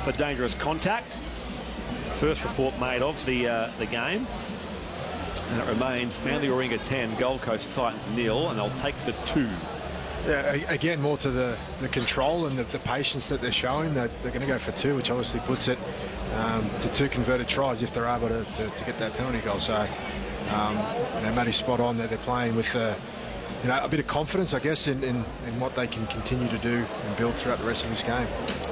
for dangerous contact. First report made of the game. And it remains Manly Warringah 10, Gold Coast Titans 0, and they'll take the 2. Yeah, again, more to the control and the patience that they're showing. They're going to go for 2, which obviously puts it to 2 converted tries if they're able to get that penalty goal. So, Matty's spot on that they're playing with a bit of confidence, I guess, in what they can continue to do and build throughout the rest of this game.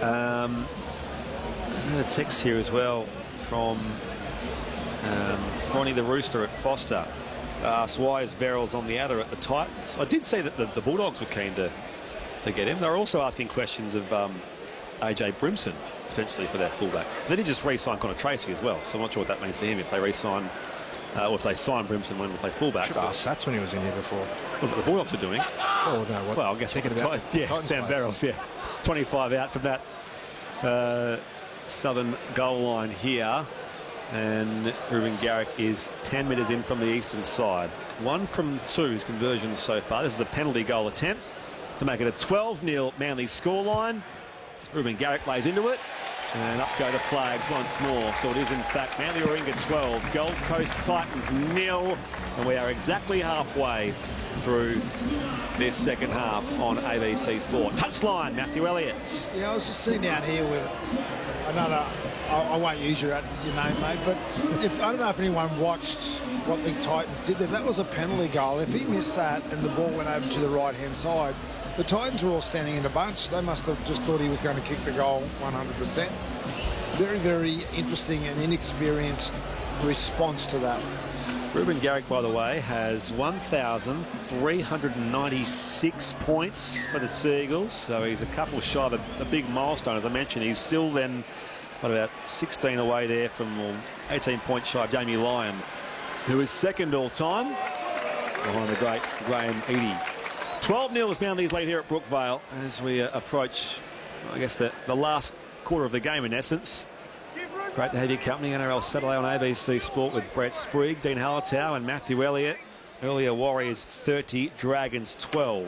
A text here as well from Ronnie the Rooster at Foster. Why is Verrills on the outer at the Titans? I did say that the Bulldogs were keen to get him. They're also asking questions of AJ Brimson, potentially for their fullback. They did just re-sign Connor Tracy as well, so I'm not sure what that means for him if they re-sign, or if they sign Brimson when they play fullback. Should have asked Sats when he was in here before. What the Bulldogs are doing. Oh, no, what? Well, I guess Thinking about Sam Verrills, 25 out from that southern goal line here. And Reuben Garrick is 10 metres in from the eastern side. 1 from 2 his conversions so far. This is a penalty goal attempt to make it a 12-0 Manly scoreline. Reuben Garrick lays into it. And up go the flags once more. So it is, in fact, Manly Warringah 12, Gold Coast Titans 0. And we are exactly halfway through this second half on ABC Sport. Touchline, Matthew Elliott. Yeah, I was just sitting down here with another... I won't use your name, mate, but I don't know if anyone watched what the Titans did there. That was a penalty goal. If he missed that and the ball went over to the right-hand side, the Titans were all standing in a bunch. They must have just thought he was going to kick the goal 100%. Very, very interesting and inexperienced response to that. Reuben Garrick, by the way, has 1,396 points for the Seagulls, so he's a couple shy of a big milestone. As I mentioned, he's still then about 16 away there from 18 points shy of Jamie Lyon, who is second all time behind the great Graham Eadie. 12-0 is Manly's lead here at Brookvale as we approach, I guess, the last quarter of the game in essence. Great to have your company. NRL Saturday on ABC Sport with Brett Sprigg, Dean Hallertau and Matthew Elliott. Earlier Warriors 30, Dragons 12.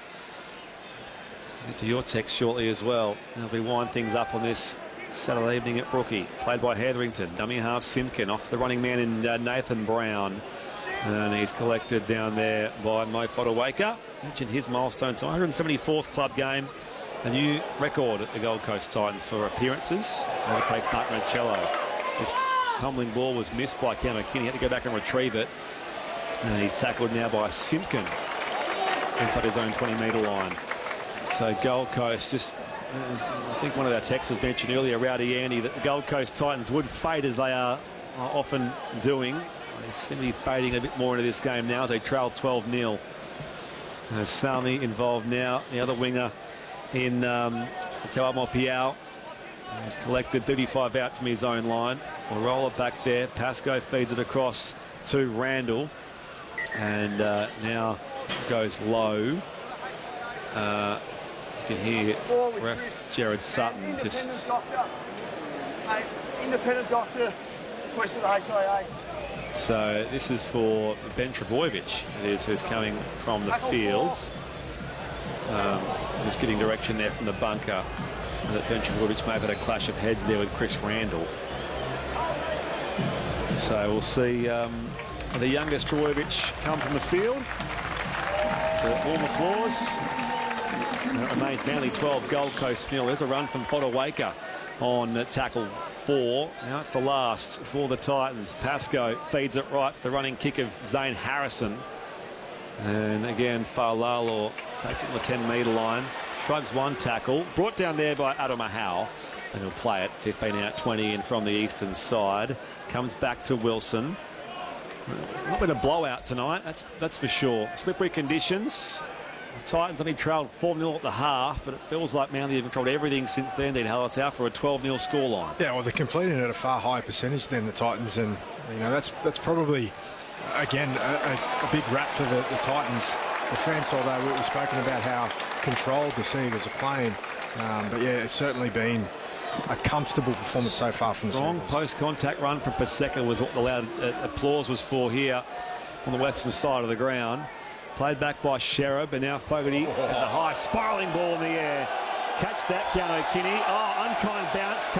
Get to your text shortly as well as we wind things up on this Saturday evening at Brookie. Played by Hetherington. Dummy half Simpkin off the running man in Nathan Brown. And he's collected down there by Mo Fodawaker. Mentioned his milestone to 174th club game. A new record at the Gold Coast Titans for appearances. Overtakes Mark Mancello. This tumbling ball was missed by Cam McKinney. He had to go back and retrieve it. And he's tackled now by Simpkin inside his own 20-metre line. So Gold Coast just... I think one of our texters mentioned earlier, Rowdy Andy, that the Gold Coast Titans would fade as they are often doing. They seem to be fading a bit more into this game now as they trail 12-0. Salmi involved now, the other winger in Tauamo Piao. He's collected 35 out from his own line. We'll roll it back there. Pascoe feeds it across to Randall. And now goes low. You can hear ref Jared Sutton just... Independent doctor, question the HIA. So this is for Ben Trebojevic, it is, who's coming from the field. Just getting direction there from the bunker. That Ben Trebojevic may have had a clash of heads there with Chris Randall. So we'll see the youngest Trebojevic come from the field. Warm applause. It remains Manly 12, Gold Coast 0. There's a run from Fodawaker on tackle 4. Now it's the last for the Titans. Pascoe feeds it right. The running kick of Zane Harrison. And again, Fa'alalo takes it on the 10-metre line. Shrugs one tackle. Brought down there by Adam Ahau. And he'll play it 15 out 20 in from the eastern side. Comes back to Wilson. It's not been a blowout tonight, that's for sure. Slippery conditions. The Titans only trailed 4-0 at the half, but it feels like Manly have controlled everything since then. Dean Hallertau for a 12-0 scoreline. Yeah, well, they're completing at a far higher percentage than the Titans, and that's probably again a big rap for the Titans defence. Although we've spoken about how controlled the Seagulls are playing, but yeah, it's certainly been a comfortable performance so far from the Strong Seagulls. post-contact run from Paseka was what the loud applause was for here on the western side of the ground. Played back by Sherab, and now Fogarty has a high spiralling ball in the air. Catch that, Keanu Kinney. Oh, unkind bounce.